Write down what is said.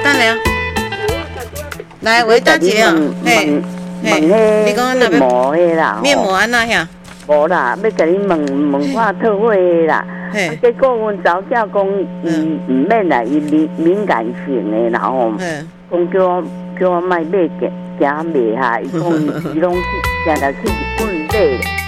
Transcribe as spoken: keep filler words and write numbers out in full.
等下啊，来，我大姐啊，嘿，嘿，你讲那边面膜的啦， 面膜安那呀？ 无啦，要甲你问问看特惠的啦。啊，结果阮早教讲，伊唔免啦，伊敏敏感性的，然后讲叫我叫我卖买假假卖哈，伊讲伊拢去，定定去日本买。